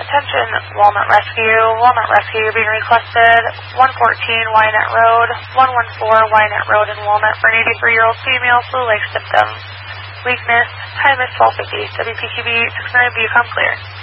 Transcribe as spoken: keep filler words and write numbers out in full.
Attention, Walnut Rescue. Walnut Rescue being requested one fourteen Wynette Road, one fourteen Wynette Road in Walnut for an eighty-three-year-old female flu-like symptoms. Weakness, high miss twelve fifty. W P Q B six nine B, come clear.